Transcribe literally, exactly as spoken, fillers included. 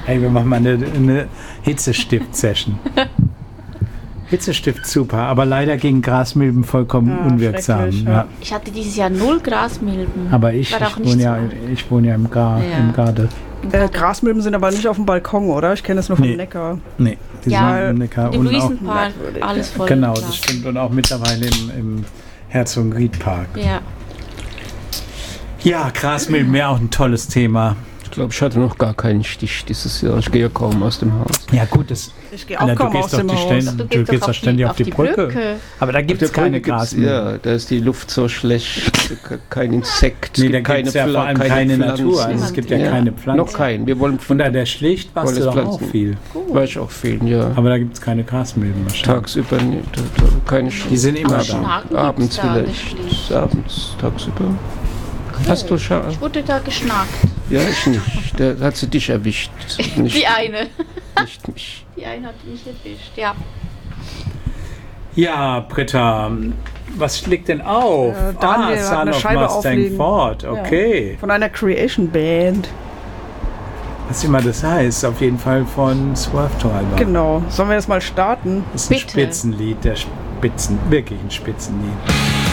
Ey, wir machen mal eine, eine Hitzestift-Session. Hitzestift super, aber leider gegen Grasmilben vollkommen ja, unwirksam. Ja. Ja. Ich hatte dieses Jahr null Grasmilben. Aber ich, ich, wohne, ja, ich wohne ja im, Gar, ja. im Garde. Äh, Grasmilben sind aber nicht auf dem Balkon, oder? Ich kenne das nur vom nee. Neckar. Nee, die ja, sind im Neckar. Im und auch Luisenpark, alles voll. Genau, das stimmt. Und auch mittlerweile im, im Herzogenried-Park. Ja. Ja, Grasmilben wäre auch ein tolles Thema. Ich glaube, ich hatte noch gar keinen Stich dieses Jahr. Ich gehe ja kaum aus dem Haus. Ja gut, das, ich gehe auch na, kaum du aus dem Haus. Ständ, du du gehst, gehst doch doch ständig auf die, auf die Brücke. Brücke. Aber da gibt es keine Grasmilben. Ja, da ist die Luft so schlecht, kein Insekt, nee, es da gibt keine gibt's ja vor allem keine, keine Natur. Also es gibt ja, ja keine Pflanzen. Noch keinen. Wir wollen von da der Schlicht warst du doch auch viel. War ich auch viel, ja. Aber da gibt es keine Grasmilben wahrscheinlich. Tagsüber nicht. keine Sch Die sind immer da. Abends vielleicht. Abends, tagsüber. Okay. Hast du schon? Ich wurde da geschnackt. Ja, ich nicht. Da hat sie dich erwischt. Nicht, die eine. Nicht mich. Die eine hat mich erwischt, ja. Ja, Britta, was liegt denn auf? Äh, Daniel ah, hat Son eine of Scheibe Mustang auflegen. Ford, okay. Ja. Von einer Creation Band. Was immer das heißt, auf jeden Fall von Swerve Driver. Genau. Sollen wir das mal starten? Das ist ein Bitte. Spitzenlied, der Spitzen, wirklich ein Spitzenlied.